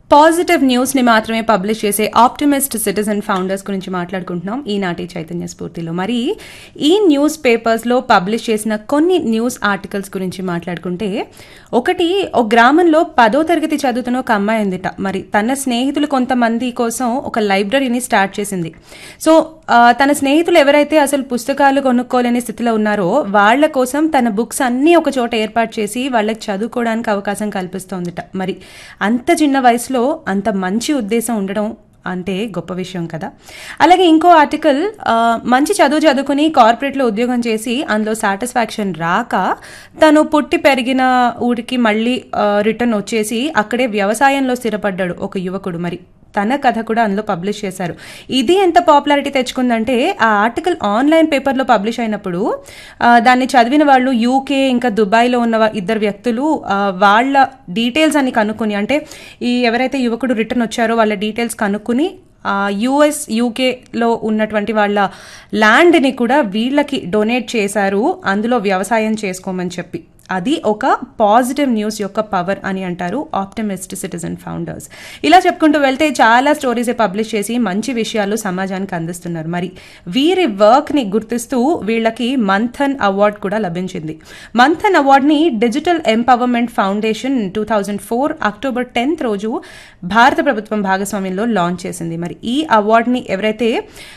Positive news ని మాత్రమే publish చేసే ఆప్టిమిస్ట్ సిటిజన్ ఫౌండర్స్ గురించి మాట్లాడుకుంటున్నాం ఈనాటి చైతన్య స్ఫూర్తిలో. మరి ఈ న్యూస్ పేపర్స్ లో పబ్లిష్ చేసిన కొన్ని న్యూస్ ఆర్టికల్స్ గురించి మాట్లాడుకుంటే, ఒకటి ఒక గ్రామంలో 10వ తరగతి చదువుతున్న ఒక అమ్మాయి ఉందిట. మరి తన స్నేహితులు కొంతమంది కోసం ఒక లైబ్రరీని స్టార్ట్ చేసింది. సో తన స్నేహితులు ఎవరైతే అసలు పుస్తకాలు కొనుక్కోలేని స్థితిలో ఉన్నారో వాళ్ళ కోసం తన బుక్స్ అన్నీ ఒక చోట ఏర్పాటు చేసి వాళ్ళకి చదువుకోవడానికి అవకాశం కల్పిస్తోందిట. మరి అంత చిన్న వయసులో అంత మంచి ఉద్దేశం ఉండడం అంటే గొప్ప విషయం కదా. అలాగే ఇంకో ఆర్టికల్, మంచి చదువుకుని కార్పొరేట్లో ఉద్యోగం చేసి అందులో సాటిస్ఫాక్షన్ రాక తను పుట్టి పెరిగిన ఊరికి మళ్ళీ రిటర్న్ వచ్చేసి అక్కడే వ్యవసాయంలో స్థిరపడ్డాడు ఒక యువకుడు. మరి తన కథ కూడా అందులో పబ్లిష్ చేశారు. ఇది ఎంత పాపులారిటీ తెచ్చుకుందంటే, ఆ ఆర్టికల్ ఆన్లైన్ పేపర్లో పబ్లిష్ అయినప్పుడు దాన్ని చదివిన వాళ్ళు యూకే ఇంకా దుబాయ్లో ఉన్న ఇద్దరు వ్యక్తులు వాళ్ళ డీటెయిల్స్ అని కనుక్కొని, అంటే ఈ ఎవరైతే యువకుడు రిటర్న్ వచ్చారో వాళ్ళ డీటెయిల్స్ కనుక్కుని యుఎస్ యూకేలో ఉన్నటువంటి వాళ్ళ ల్యాండ్ని కూడా వీళ్ళకి డొనేట్ చేశారు, అందులో వ్యవసాయం చేసుకోమని చెప్పి. అది ఒక పాజిటివ్ న్యూస్ యొక్క పవర్ అని అంటారు ఆప్టిమిస్ట్ సిటిజన్ ఫౌండర్స్. ఇలా చెప్పుకుంటూ వెళ్తే చాలా స్టోరీస్ పబ్లిష్ చేసి మంచి విషయాలు సమాజానికి అందిస్తున్నారు. మరి వీరి వర్క్ని గుర్తిస్తూ వీళ్ళకి మంథన్ అవార్డు కూడా లభించింది. మంథన్ అవార్డుని digital empowerment foundation 2004 October 10th రోజు భారత ప్రభుత్వం భాగస్వామ్యంలో లాంచ్ చేసింది. మరి ఈ అవార్డుని ఎవరైతే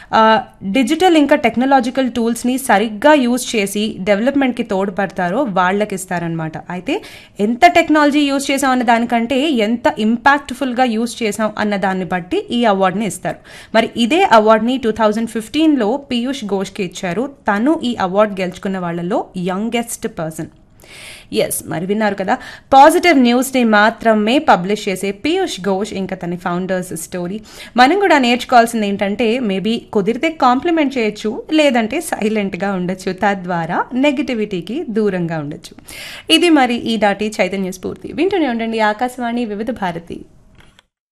డిజిటల్ ఇంకా టెక్నాలజికల్ టూల్స్ని సరిగ్గా యూజ్ చేసి డెవలప్మెంట్కి తోడ్పడతారో వాళ్ళకి ఇస్తారనమాట. అయితే ఎంత టెక్నాలజీ యూజ్ చేసాం అన్న దానికంటే ఎంత ఇంపాక్ట్ఫుల్గా యూజ్ చేసాం అన్న దాన్ని బట్టి ఈ అవార్డుని ఇస్తారు. మరి ఇదే అవార్డుని 2015లో పీయూష్ ఘోష్కి ఇచ్చారు. తను ఈ అవార్డు గెలుచుకున్న వాళ్ళలో యంగెస్ట్ పర్సన్. ఎస్, మరి విన్నారు కదా, పాజిటివ్ న్యూస్ని మాత్రమే పబ్లిష్ చేసే పీయూష్ ఘోష్ ఇంకా తన ఫౌండర్స్ స్టోరీ. మనం కూడా నేర్చుకోవాల్సింది ఏంటంటే, మేబీ కుదిరితే కాంప్లిమెంట్ చేయొచ్చు, లేదంటే సైలెంట్గా ఉండొచ్చు, తద్వారా నెగిటివిటీకి దూరంగా ఉండొచ్చు. ఇది మరి ఈనాటి చైతన్య స్ఫూర్తి. వింటూనే ఉండండి ఆకాశవాణి వివిధ భారతి.